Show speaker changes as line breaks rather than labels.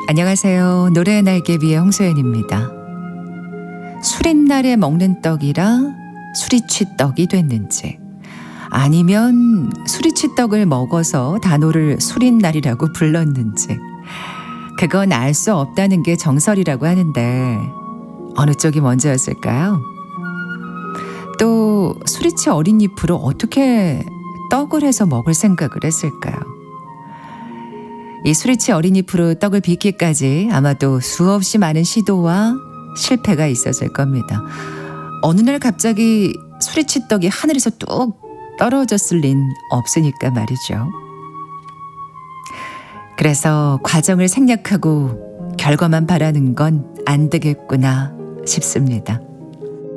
안녕하세요. 노래의 날개비의 홍소연입니다. 술인 날에 먹는 떡이라 수리치떡이 됐는지, 아니면 수리치떡을 먹어서 단오를 술인 날이라고 불렀는지, 그건 알 수 없다는 게 정설이라고 하는데 어느 쪽이 먼저였을까요? 또 수리치 어린 잎으로 어떻게 떡을 해서 먹을 생각을 했을까요? 이 수리치 어린 잎으로 떡을 빚기까지 아마도 수없이 많은 시도와 실패가 있었을 겁니다. 어느 날 갑자기 수리치 떡이 하늘에서 뚝 떨어졌을 린 없으니까 말이죠. 그래서 과정을 생략하고 결과만 바라는 건 안 되겠구나 싶습니다.